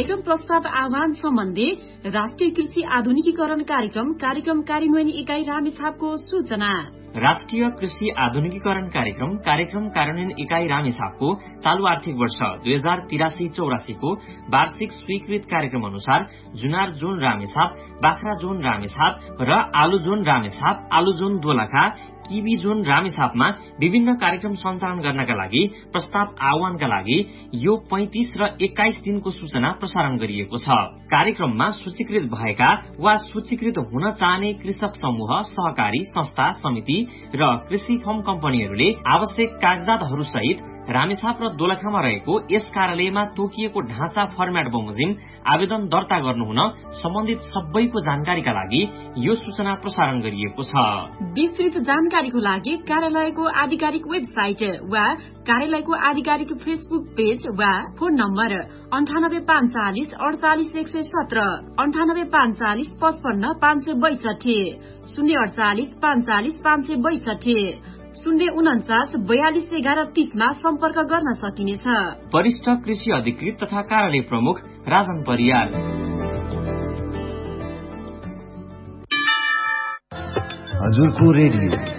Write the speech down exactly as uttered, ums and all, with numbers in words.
कार्यक्रम प्रस्ताव आह्वान सम्बन्धी राष्ट्रिय कृषि आधुनिकीकरण कार्यक्रम कार्यक्रम कार्यान्वयन इकाई रामेछापको सूचना। राष्ट्रिय कृषि आधुनिकीकरण कार्यक्रम कार्यक्रम कार्यान्वयन इकाई रामेछापको चालू आर्थिक वर्ष दुई हजार तिरासी चौरासीको वार्षिक स्वीकृत कार्यक्रम अनुसार जुनार जोन रामेछाप, बाख्रा जोन रामेछाप र आलु जोन रामेछाप, आलु जोन दोलखा, किबी जोन रामेछापमा विभिन्न कार्यक्रम सञ्चालन गर्नका लागि प्रस्ताव आह्वानका लागि यो पैंतीस र एक्काइस दिनको सूचना प्रसारण गरिएको छ। कार्यक्रममा सूचीकृत भएका वा सूचीकृत हुन चाहने कृषक समूह, सहकारी संस्था, समिति र कृषि फर्म कम्पनीहरूले आवश्यक कागजातहरू सहित रामेछाप र दोलखामा रहेको यस कार्यालयमा तोकिएको ढाँचा फर्मेट बमोजिम आवेदन दर्ता गर्नुहुन सम्बन्धित सबैको जानकारीका लागि यो सूचना प्रसारण गरिएको छ। विस्तृत जानकारीको लागि कार्यालयको आधिकारिक वेबसाइट वा कार्यालयको आधिकारिक फेसबुक पेज वा फोन नम्बर अन्ठानब्बे पाँच चालिस अडचालिस एक सय सत्र, अन्ठानब्बे पाँच चालिस पचपन्न पाँच सय बैसठी, शून्य अडचालिस पाँच चालिस पाँच सय बैसठी, शून्य उन्चास बयालिस एघार तीसमा सम्पर्क गर्न सकिनेछ। वरिष्ठ कृषि अधिकृत तथा कार्यालय प्रमुख राजन परियार। हजुरको रेडियो